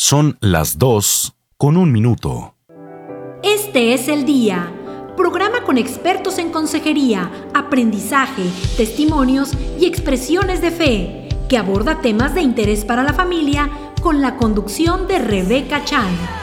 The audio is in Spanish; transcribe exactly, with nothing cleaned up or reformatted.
Son las dos con un minuto. Este es el día. Programa con expertos en consejería, aprendizaje, testimonios y expresiones de fe, que aborda temas de interés para la familia con la conducción de Rebeca Chan.